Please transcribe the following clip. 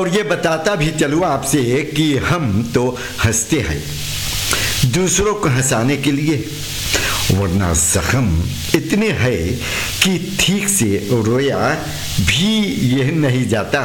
और ये बताता भी चलूँ आपसे कि हम तो हंसते हैं दूसरों को हंसाने के लिए, वरना जख्म इतने है कि ठीक से रोया भी यह नहीं जाता।